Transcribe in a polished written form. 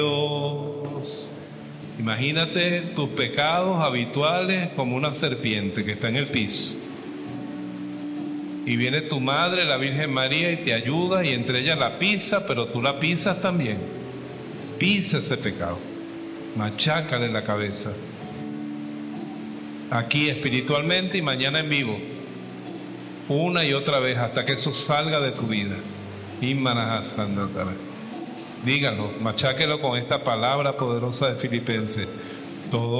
Dios. Imagínate tus pecados habituales como una serpiente que está en el piso. Y viene tu madre, la Virgen María, y te ayuda, y entre ellas la pisa, pero tú la pisas también. Pisa ese pecado. Machácale la cabeza. Aquí espiritualmente y mañana en vivo. Una y otra vez hasta que eso salga de tu vida. Dígalo, macháquelo con esta palabra poderosa de Filipenses. Todo